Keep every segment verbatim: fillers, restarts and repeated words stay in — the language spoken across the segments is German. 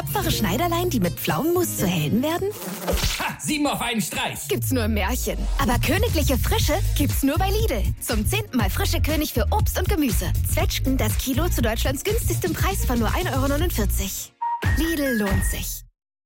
tapfere Schneiderlein, die mit Pflaumenmus zu Helden werden? Ha! Sieben auf einen Streich! Gibt's nur im Märchen. Aber königliche Frische gibt's nur bei Lidl. Zum zehnten Mal frische König für Obst und Gemüse. Zwetschgen das Kilo zu Deutschlands günstigstem Preis von nur ein Euro neunundvierzig. Lidl lohnt sich.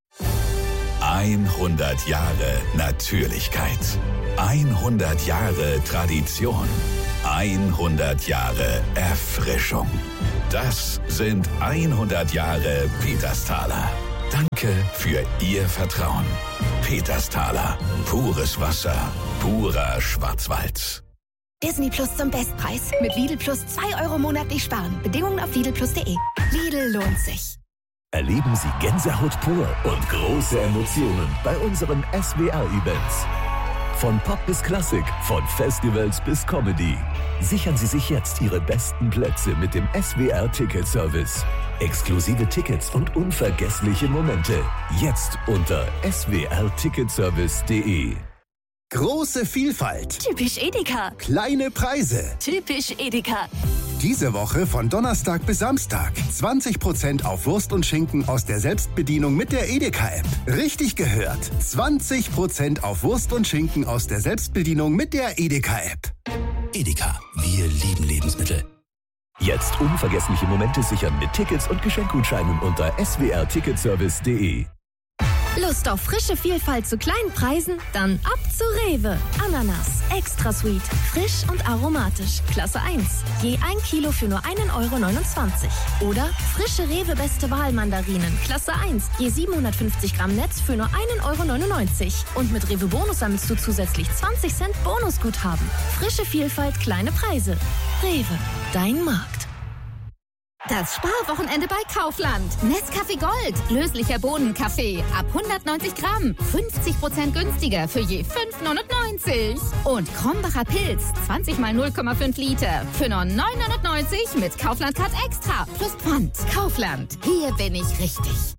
hundert Jahre Natürlichkeit. hundert Jahre Tradition. hundert Jahre Erfrischung. Das sind hundert Jahre Petersthaler. Danke für Ihr Vertrauen. Petersthaler. Pures Wasser. Purer Schwarzwald. Disney Plus zum Bestpreis. Mit Lidl Plus zwei Euro monatlich sparen. Bedingungen auf lidl plus punkt de. Lidl lohnt sich. Erleben Sie Gänsehaut pur und große Emotionen bei unseren S W R-Events. Von Pop bis Klassik, von Festivals bis Comedy. Sichern Sie sich jetzt Ihre besten Plätze mit dem S W R-Ticket-Service. Exklusive Tickets und unvergessliche Momente. Jetzt unter s w r ticketservice punkt de. Große Vielfalt. Typisch Edeka. Kleine Preise. Typisch Edeka. Diese Woche von Donnerstag bis Samstag. zwanzig Prozent auf Wurst und Schinken aus der Selbstbedienung mit der Edeka-App. Richtig gehört. zwanzig Prozent auf Wurst und Schinken aus der Selbstbedienung mit der Edeka-App. Edeka, wir lieben Lebensmittel. Jetzt unvergessliche Momente sichern mit Tickets und Geschenkgutscheinen unter s w r ticketservice punkt de. Lust auf frische Vielfalt zu kleinen Preisen? Dann ab zu Rewe. Ananas, extra sweet, frisch und aromatisch. Klasse eins. Je ein Kilo für nur ein Euro neunundzwanzig. Oder frische Rewe Beste Wahl Mandarinen. Klasse eins. Je siebenhundertfünfzig Gramm Netz für nur ein Euro neunundneunzig. Und mit Rewe Bonus sammelst du zusätzlich zwanzig Cent Bonusguthaben. Frische Vielfalt, kleine Preise. Rewe, dein Markt. Das Sparwochenende bei Kaufland. Nescafé Gold. Löslicher Bohnenkaffee. Ab hundertneunzig Gramm. fünfzig Prozent günstiger für je fünf neunundneunzig. Und Krombacher Pilz. zwanzig mal null Komma fünf Liter. Für nur neun neunundneunzig mit Kaufland Card Extra. Plus Pfand. Kaufland. Hier bin ich richtig.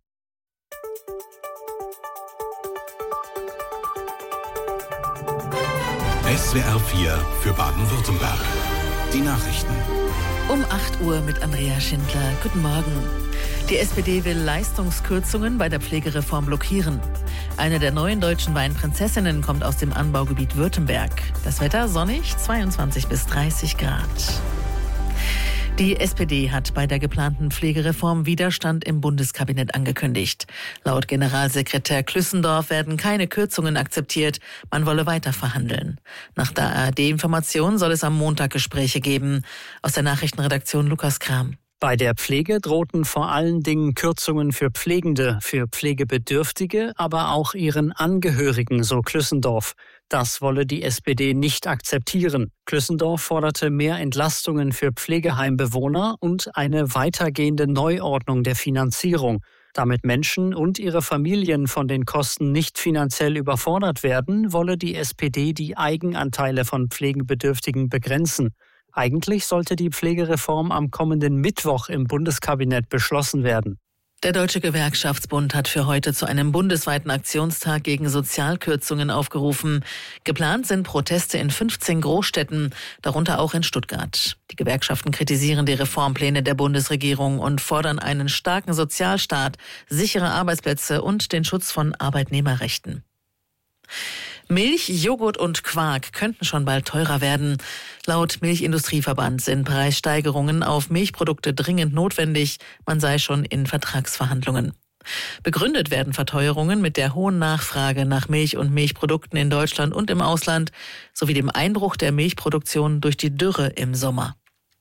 S W R vier für Baden-Württemberg. Die Nachrichten. Um acht Uhr mit Andrea Schindler. Guten Morgen. Die S P D will Leistungskürzungen bei der Pflegereform blockieren. Eine der neuen deutschen Weinprinzessinnen kommt aus dem Anbaugebiet Württemberg. Das Wetter sonnig, zweiundzwanzig bis dreißig Grad. Die S P D hat bei der geplanten Pflegereform Widerstand im Bundeskabinett angekündigt. Laut Generalsekretär Klüssendorf werden keine Kürzungen akzeptiert, man wolle weiter verhandeln. Nach der A R D-Information soll es am Montag Gespräche geben. Aus der Nachrichtenredaktion Lukas Kram. Bei der Pflege drohten vor allen Dingen Kürzungen für Pflegende, für Pflegebedürftige, aber auch ihren Angehörigen, so Klüssendorf. Das wolle die S P D nicht akzeptieren. Klüssendorf forderte mehr Entlastungen für Pflegeheimbewohner und eine weitergehende Neuordnung der Finanzierung. Damit Menschen und ihre Familien von den Kosten nicht finanziell überfordert werden, wolle die S P D die Eigenanteile von Pflegebedürftigen begrenzen. Eigentlich sollte die Pflegereform am kommenden Mittwoch im Bundeskabinett beschlossen werden. Der Deutsche Gewerkschaftsbund hat für heute zu einem bundesweiten Aktionstag gegen Sozialkürzungen aufgerufen. Geplant sind Proteste in fünfzehn Großstädten, darunter auch in Stuttgart. Die Gewerkschaften kritisieren die Reformpläne der Bundesregierung und fordern einen starken Sozialstaat, sichere Arbeitsplätze und den Schutz von Arbeitnehmerrechten. Milch, Joghurt und Quark könnten schon bald teurer werden. Laut Milchindustrieverband sind Preissteigerungen auf Milchprodukte dringend notwendig. Man sei schon in Vertragsverhandlungen. Begründet werden Verteuerungen mit der hohen Nachfrage nach Milch und Milchprodukten in Deutschland und im Ausland sowie dem Einbruch der Milchproduktion durch die Dürre im Sommer.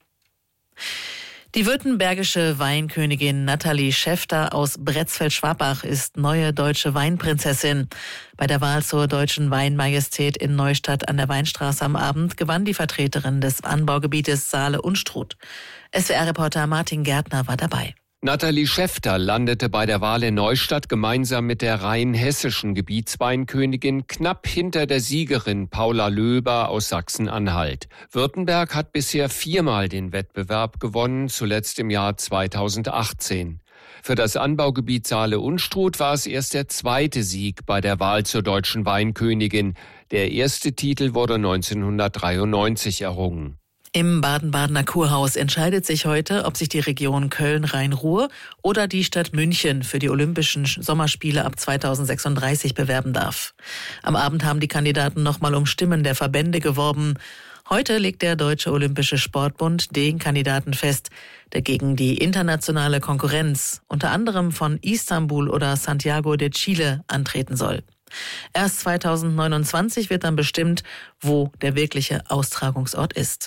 Die württembergische Weinkönigin Nathalie Schäfter aus Bretzfeld-Schwabach ist neue deutsche Weinprinzessin. Bei der Wahl zur Deutschen Weinmajestät in Neustadt an der Weinstraße am Abend gewann die Vertreterin des Anbaugebietes Saale-Unstrut. S W R-Reporter Martin Gärtner war dabei. Nathalie Schäfter landete bei der Wahl in Neustadt gemeinsam mit der rein hessischen Gebietsweinkönigin knapp hinter der Siegerin Paula Löber aus Sachsen-Anhalt. Württemberg hat bisher viermal den Wettbewerb gewonnen, zuletzt im Jahr zweitausendachtzehn. Für das Anbaugebiet Saale-Unstrut war es erst der zweite Sieg bei der Wahl zur deutschen Weinkönigin. Der erste Titel wurde neunzehnhundertdreiundneunzig errungen. Im Baden-Badener Kurhaus entscheidet sich heute, ob sich die Region Köln-Rhein-Ruhr oder die Stadt München für die Olympischen Sommerspiele ab zweitausendsechsunddreißig bewerben darf. Am Abend haben die Kandidaten nochmal um Stimmen der Verbände geworben. Heute legt der Deutsche Olympische Sportbund den Kandidaten fest, der gegen die internationale Konkurrenz, unter anderem von Istanbul oder Santiago de Chile, antreten soll. Erst zweitausendneunundzwanzig wird dann bestimmt, wo der wirkliche Austragungsort ist.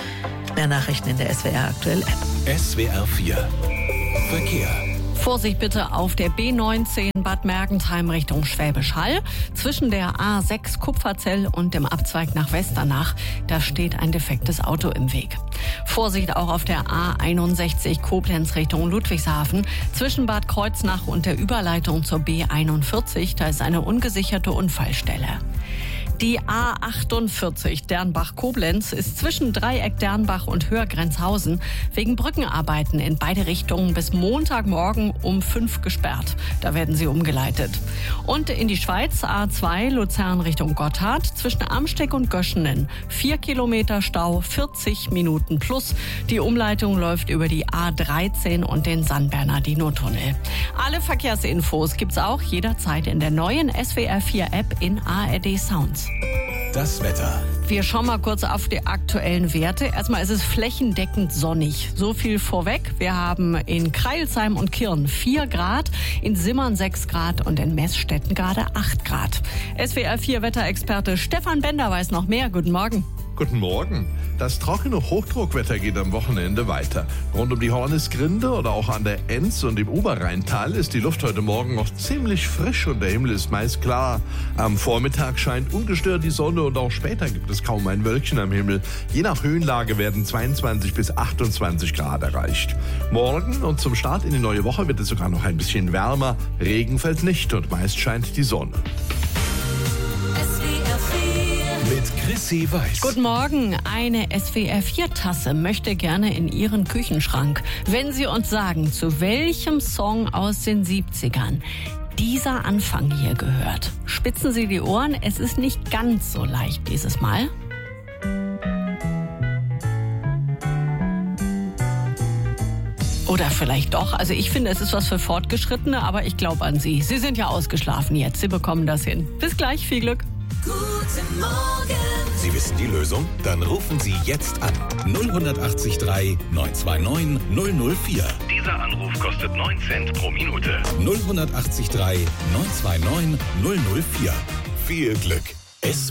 Mehr Nachrichten in der S W R Aktuell App. S W R vier Verkehr. Vorsicht bitte auf der B neunzehn Bad Mergentheim Richtung Schwäbisch Hall. Zwischen der A sechs Kupferzell und dem Abzweig nach Westernach, da steht ein defektes Auto im Weg. Vorsicht auch auf der A einundsechzig Koblenz Richtung Ludwigshafen. Zwischen Bad Kreuznach und der Überleitung zur B einundvierzig, da ist eine ungesicherte Unfallstelle. Die A achtundvierzig Dernbach-Koblenz ist zwischen Dreieck Dernbach und Höhergrenzhausen wegen Brückenarbeiten in beide Richtungen bis Montagmorgen um fünf gesperrt. Da werden sie umgeleitet. Und in die Schweiz A zwei Luzern Richtung Gotthard zwischen Amsteck und Göschenen. Vier Kilometer Stau, vierzig Minuten plus. Die Umleitung läuft über die A dreizehn und den San Bernardino-Tunnel. Alle Verkehrsinfos gibt's auch jederzeit in der neuen S W R vier App in A R D Sounds. Das Wetter. Wir schauen mal kurz auf die aktuellen Werte. Erstmal ist es flächendeckend sonnig. So viel vorweg. Wir haben in Kreilsheim und Kirn vier Grad, in Simmern sechs Grad und in Meßstetten gerade acht Grad. S W R vier Wetterexperte Stefan Bender weiß noch mehr. Guten Morgen. Guten Morgen. Das trockene Hochdruckwetter geht am Wochenende weiter. Rund um die Hornisgrinde oder auch an der Enz und im Oberrheintal ist die Luft heute Morgen noch ziemlich frisch und der Himmel ist meist klar. Am Vormittag scheint ungestört die Sonne und auch später gibt es kaum ein Wölkchen am Himmel. Je nach Höhenlage werden zweiundzwanzig bis achtundzwanzig Grad erreicht. Morgen und zum Start in die neue Woche wird es sogar noch ein bisschen wärmer. Regen fällt nicht und meist scheint die Sonne. Mit Chrissy Weiß. Guten Morgen. Eine S W R vier Tasse möchte gerne in Ihren Küchenschrank. Wenn Sie uns sagen, zu welchem Song aus den siebzigern dieser Anfang hier gehört, spitzen Sie die Ohren. Es ist nicht ganz so leicht dieses Mal. Oder vielleicht doch. Also ich finde, es ist was für Fortgeschrittene, aber ich glaube an Sie. Sie sind ja ausgeschlafen jetzt. Sie bekommen das hin. Bis gleich. Viel Glück. Guten Morgen. Sie wissen die Lösung? Dann rufen Sie jetzt an. null acht drei neun zwei neun null null vier. Dieser Anruf kostet neun Cent pro Minute. null acht drei neun zwei neun null null vier. Viel Glück. Es